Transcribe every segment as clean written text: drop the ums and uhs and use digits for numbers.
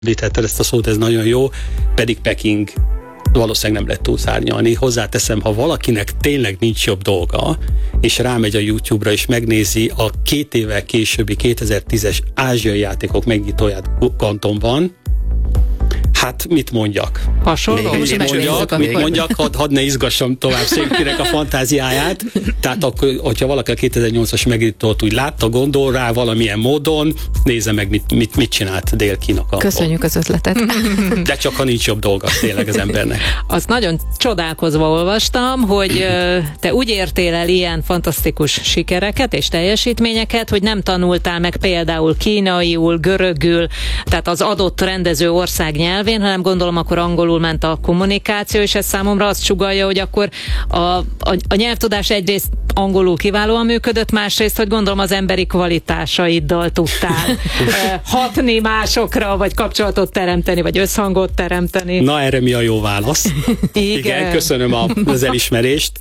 említetted ezt a szót, ez nagyon jó, pedig Peking valószínűleg nem lehet túlszárnyalni. Hozzáteszem, ha valakinek tényleg nincs jobb dolga, és rámegy a YouTube-ra, és megnézi a 2 évvel későbbi 2010-es ázsiai játékok megnyitóját Kantonban, hát mit mondjak? Hasonló? Mit mondjak, hadd ne izgassam tovább Székinek a fantáziáját. Tehát akkor, hogyha valaki a 2008-as megnyitót úgy látta, gondol rá valamilyen módon, nézze meg, mit csinált Dél-Kína. Köszönjük az ötletet. De csak ha nincs jobb dolga tényleg az embernek. Azt nagyon csodálkozva olvastam, hogy te úgy értél el ilyen fantasztikus sikereket és teljesítményeket, hogy nem tanultál meg például kínaiul, görögül, tehát az adott rendező ország nyelvén, hanem gondolom akkor angolul ment a kommunikáció, és ez számomra azt sugallja, hogy akkor a nyelvtudás egyrészt angolul kiválóan működött, másrészt, hogy gondolom az emberi kvalitásaiddal tudtál hatni másokra, vagy kapcsolatot teremteni, vagy összhangot teremteni. Na, erre mi a jó válasz? Igen, köszönöm az elismerést.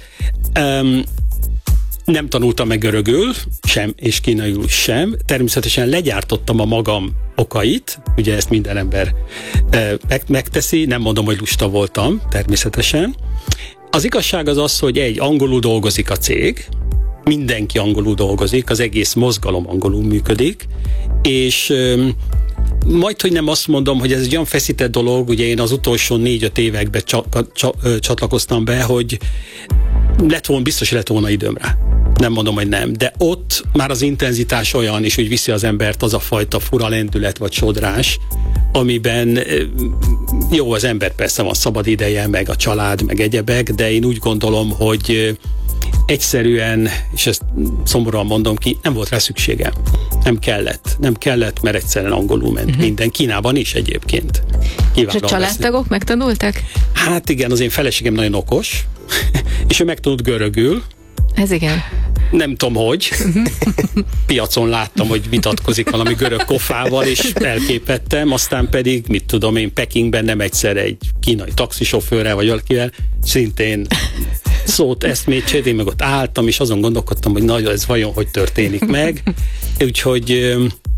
Nem tanultam meg görögül sem, és kínaiul sem. Természetesen legyártottam a magam okait, ugye ezt minden ember megteszi, nem mondom, hogy lusta voltam, természetesen. Az igazság az, hogy angolul dolgozik a cég, mindenki angolul dolgozik, az egész mozgalom angolul működik, és majdhogy nem azt mondom, hogy ez egy olyan feszített dolog, ugye én az utolsó 4-5 években csatlakoztam be, hogy biztos lett volna időm rá. Nem mondom, hogy nem, de ott már az intenzitás olyan, és úgy viszi az embert az a fajta fura lendület vagy sodrás, amiben jó, az ember persze van szabad ideje, meg a család, meg egyebek, de én úgy gondolom, hogy egyszerűen, és ezt szomorúan mondom ki, nem volt rá szüksége. Nem kellett, mert egyszerűen angolul ment minden. Kínában is egyébként. És a családtagok megtanultak? Hát igen, az én feleségem nagyon okos, és ő megtanult görögül. Ez igen. Nem tudom, hogy. Piacon láttam, hogy vitatkozik valami görög kofával, és elképettem, aztán pedig, mit tudom én, Pekingben nem egyszer egy kínai taxisofőrrel, vagy valakivel, szintén szót, eszmét, én meg ott álltam, és azon gondolkodtam, hogy nagyon ez vajon hogy történik meg. Úgyhogy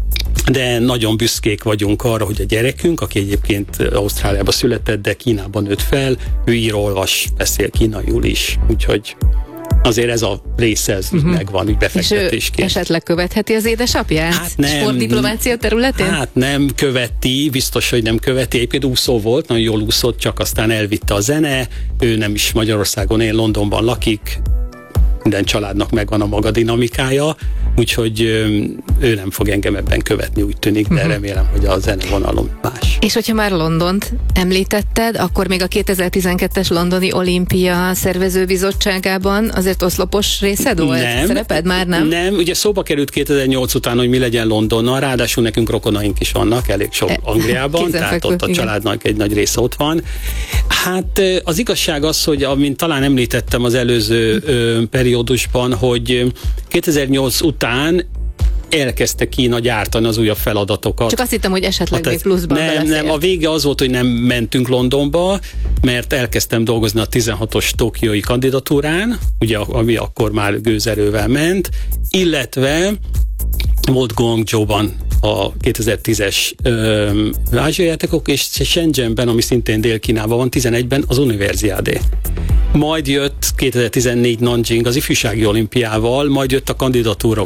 de nagyon büszkék vagyunk arra, hogy a gyerekünk, aki egyébként Ausztráliában született, de Kínában nőtt fel, ő ír, olvas, beszél kínaiul is, úgyhogy azért ez a része, ez megvan, úgy befektetésként. És ő esetleg követheti az édesapját? Hát nem. Sportdiplomácia területén? Hát nem követi, biztos, hogy nem követi. Egyébként úszó volt, nagyon jól úszott, csak aztán elvitte a zene. Ő nem is Magyarországon él, Londonban lakik. Minden családnak megvan a maga dinamikája, úgyhogy ő nem fog engem ebben követni, úgy tűnik, de remélem, hogy a zenevonalom más. És hogyha már Londont említetted, akkor még a 2012-es londoni olimpia szervezőbizottságában azért oszlopos részed volt? Nem. Szereped már nem? Nem, ugye szóba került 2008 után, hogy mi legyen Londonnal, ráadásul nekünk rokonaink is vannak, elég sok Angliában, tehát ott a családnak egy nagy része ott van. Hát az igazság az, hogy amint talán említettem az előző periódusban, hogy 2008 után elkezdte Kína gyártani az újabb feladatokat. Csak azt hittem, hogy esetleg még pluszban Nem, a vége az volt, hogy nem mentünk Londonba, mert elkezdtem dolgozni a 16-os tokiói kandidatúrán, ugye, ami akkor már gőzerővel ment, illetve volt Guangzhouban a 2010-es ázsiai játékok, és Shenzhenben, ami szintén Dél-Kínában van, 11-ben az Universiade. Majd jött 2014 Nanjing az ifjúsági olimpiával, majd jött a kandidatúra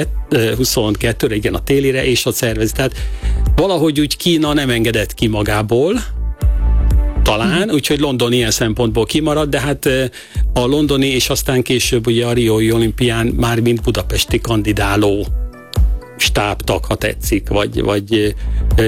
22-re, igen, a télire, és a szervez. Tehát valahogy úgy Kína nem engedett ki magából, talán, úgyhogy London ilyen szempontból kimarad, de hát a londoni és aztán később ugye a riói olimpián már mind budapesti kandidáló stábtag, ha tetszik, vagy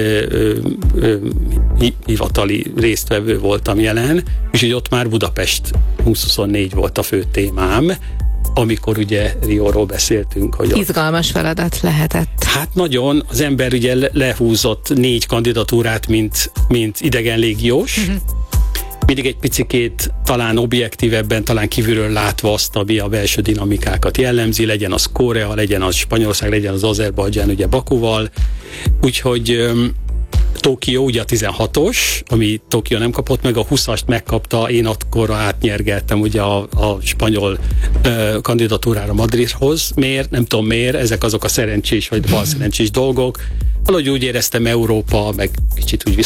hivatali résztvevő voltam jelen, és így ott már Budapest 2024 volt a fő témám, amikor ugye Rióról beszéltünk. Hogy izgalmas feladat lehetett. Hát nagyon, az ember ugye lehúzott 4 kandidatúrát, mint idegen légiós, mindig egy picikét talán objektívebben, talán kívülről látva azt, ami a belső dinamikákat jellemzi, legyen az Korea, legyen az Spanyolország, legyen az Azerbajdzsán, ugye Bakuval. Úgyhogy Tokió, ugye a 16-os, ami Tokió nem kapott meg, a 20-ast megkapta, én akkor átnyergeltem ugye a spanyol kandidatúrára Madridhoz. Miért? Nem tudom miért, ezek azok a szerencsés vagy balszerencsés dolgok. Valahogy úgy éreztem Európa, meg kicsit úgy